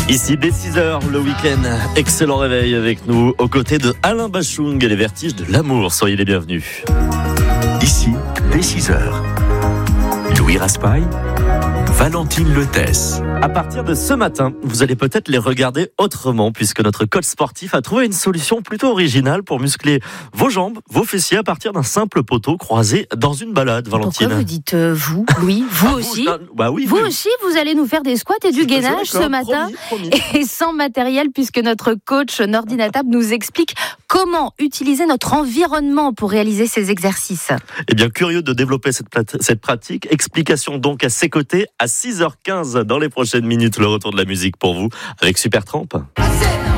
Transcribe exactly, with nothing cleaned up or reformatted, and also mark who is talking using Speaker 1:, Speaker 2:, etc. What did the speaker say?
Speaker 1: Ici, dès six heures, le week-end, excellent réveil avec nous, aux côtés de Alain Bachung et les vertiges de l'amour. Soyez les bienvenus.
Speaker 2: Ici, dès six heures, Louis Raspail, Valentine Letesse.
Speaker 1: À partir de ce matin, vous allez peut-être les regarder autrement, puisque notre coach sportif a trouvé une solution plutôt originale pour muscler vos jambes, vos fessiers à partir d'un simple poteau croisé dans une balade, Valentine.
Speaker 3: Pourquoi vous dites euh, vous, Louis, vous
Speaker 1: Ah,
Speaker 3: aussi
Speaker 1: vous, bah oui,
Speaker 3: Vous
Speaker 1: oui.
Speaker 3: aussi, vous allez nous faire des squats et du gainage ce matin,
Speaker 1: promis, promis.
Speaker 3: et sans matériel, puisque notre coach Nordine Table nous explique comment utiliser notre environnement pour réaliser ces exercices.
Speaker 1: Eh bien, curieux de développer cette, plat- cette pratique, explication donc à ses côtés à six heures quinze dans les prochaines minutes, le retour de la musique pour vous avec Supertramp.
Speaker 4: Scène